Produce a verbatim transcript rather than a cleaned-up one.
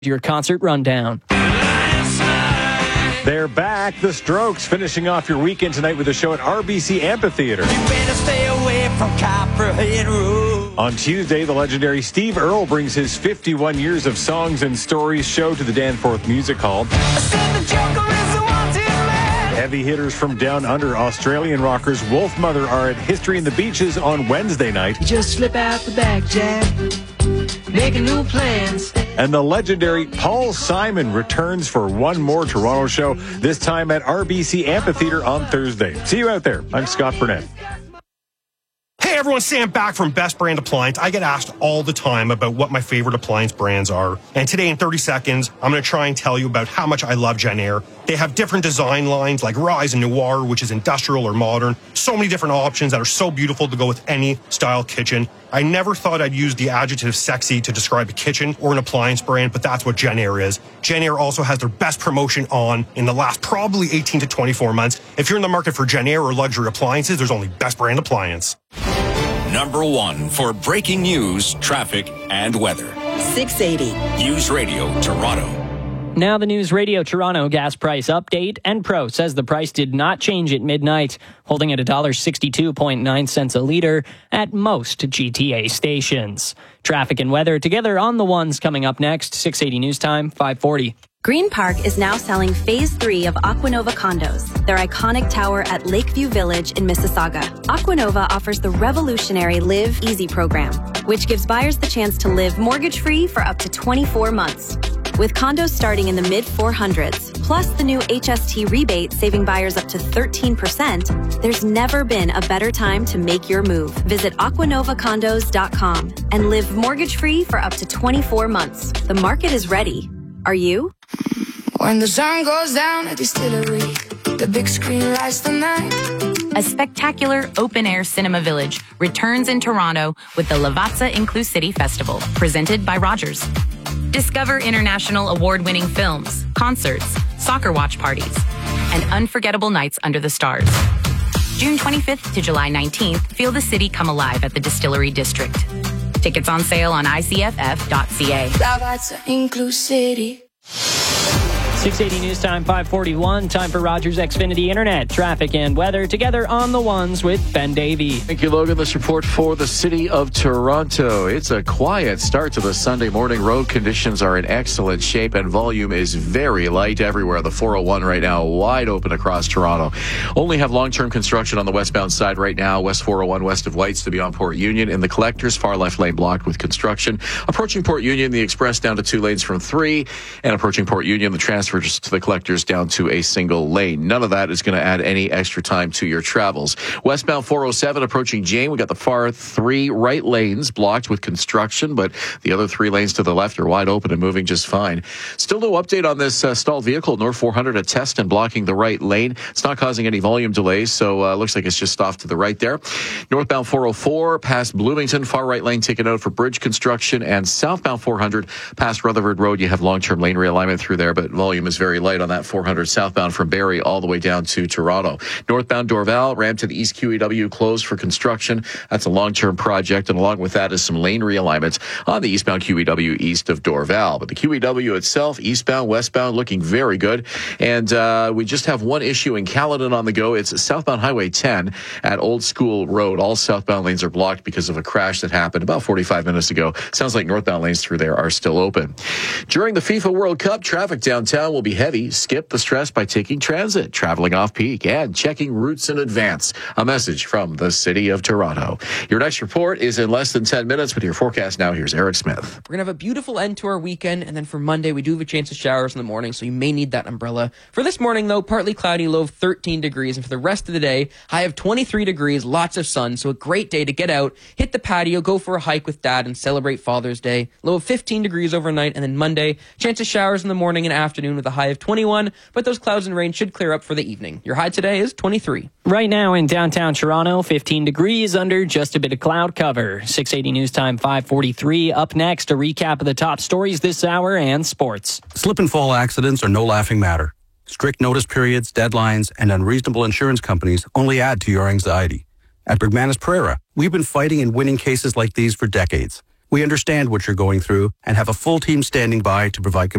Your concert rundown. They're back. The Strokes finishing off your weekend tonight with a show at R B C Amphitheater. You better stay away from Copperhead Road. On Tuesday, the legendary Steve Earle brings his fifty-one years of songs and stories show to the Danforth Music Hall. I said the Joker is a wanted man. Heavy hitters from down under, Australian rockers Wolf Mother are at History in the Beaches on Wednesday night. You just slip out the back, Jack. Making new plans. And the legendary Paul Simon returns for one more Toronto show, this time at R B C Amphitheater on Thursday. See you out there. I'm Scott Burnett. Hey everyone, Sam back from Best Brand Appliance. I get asked all the time about what my favorite appliance brands are. And today in thirty seconds, I'm going to try and tell you about how much I love Genair. They have different design lines like Rise and Noir, which is industrial or modern. So many different options that are so beautiful to go with any style kitchen. I never thought I'd use the adjective sexy to describe a kitchen or an appliance brand, but that's what Genair is. Genair also has their best promotion on in the last probably eighteen to twenty-four months. If you're in the market for Genair or luxury appliances, there's only Best Brand Appliance. Number one for breaking news, traffic, and weather. six eighty. News Radio Toronto. Now the News Radio Toronto gas price update. Enpro says the price did not change at midnight, holding at one dollar sixty-two point nine cents a litre at most G T A stations. Traffic and weather together on the ones coming up next. six eighty News Time, five forty. Green Park is now selling Phase three of Aquanova condos, their iconic tower at Lakeview Village in Mississauga. Aquanova offers the revolutionary Live Easy program, which gives buyers the chance to live mortgage-free for up to twenty-four months. With condos starting in the mid four hundreds, plus the new H S T rebate saving buyers up to thirteen percent, there's never been a better time to make your move. Visit aquanova condos dot com and live mortgage-free for up to twenty-four months. The market is ready. Are you? When the sun goes down at Distillery, the big screen lights the night. A spectacular open-air cinema village returns in Toronto with the Lavazza Inclusivity Festival, presented by Rogers. Discover international award-winning films, concerts, soccer watch parties, and unforgettable nights under the stars. June twenty-fifth to July nineteenth, feel the city come alive at the Distillery District. Tickets on sale on I C F F dot C A. Lavazza Inclusivity. six eighty News Time, five forty-one. Time for Rogers Xfinity Internet. Traffic and weather together on the ones with Ben Davey. Thank you, Logan. This report for the city of Toronto. It's a quiet start to the Sunday morning. Road conditions are in excellent shape and volume is very light everywhere. The four oh one right now wide open across Toronto. Only have long-term construction on the westbound side right now. West four oh one west of Whites to beyond Port Union. In the collectors, far left lane blocked with construction. Approaching Port Union, the express down to two lanes from three. And approaching Port Union, the transfer to the collectors down to a single lane. None of that is going to add any extra time to your travels. Westbound four oh seven approaching Jane, we got the far three right lanes blocked with construction, but the other three lanes to the left are wide open and moving just fine. Still no update on this uh, stalled vehicle, North four hundred, a test and blocking the right lane. It's not causing any volume delays, so uh, looks like it's just off to the right there. Northbound four oh four past Bloomington, far right lane taken out for bridge construction, and southbound four hundred past Rutherford Road, you have long-term lane realignment through there, but volume is very light on that four hundred southbound from Barrie all the way down to Toronto. Northbound Dorval, ramp to the East Q E W closed for construction. That's a long-term project, and along with that is some lane realignments on the eastbound Q E W east of Dorval. But the Q E W itself, eastbound, westbound, looking very good. And uh, we just have one issue in Caledon on the go. It's southbound Highway ten at Old School Road. All southbound lanes are blocked because of a crash that happened about forty-five minutes ago. Sounds like northbound lanes through there are still open. During the FIFA World Cup, traffic downtown will be heavy. Skip the stress by taking transit, traveling off peak, and checking routes in advance. A message from the City of Toronto. Your next report is in less than ten minutes. With your forecast now, here's Eric Smith. We're going to have a beautiful end to our weekend, and then for Monday, we do have a chance of showers in the morning, so you may need that umbrella. For this morning, though, partly cloudy, low of thirteen degrees, and for the rest of the day, high of twenty-three degrees, lots of sun, so a great day to get out, hit the patio, go for a hike with Dad, and celebrate Father's Day. Low of fifteen degrees overnight, and then Monday, chance of showers in the morning and afternoon with a high of twenty-one, but those clouds and rain should clear up for the evening. Your high today is twenty-three. Right now in downtown Toronto, fifteen degrees under just a bit of cloud cover. six eighty News Time, five forty-three. Up next, a recap of the top stories this hour and sports. Slip and fall accidents are no laughing matter. Strict notice periods, deadlines, and unreasonable insurance companies only add to your anxiety. At Bergmanis Pereira, we've been fighting and winning cases like these for decades. We understand what you're going through and have a full team standing by to provide